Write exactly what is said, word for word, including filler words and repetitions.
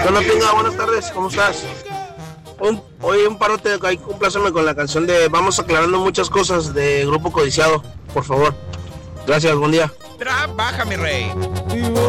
Hola, Pinga, buenas tardes, ¿cómo estás? Un, oye, un parote, ahí compláceme con la canción de Vamos aclarando muchas cosas de Grupo Codiciado, por favor. Gracias, buen día. Tra- Baja, mi rey.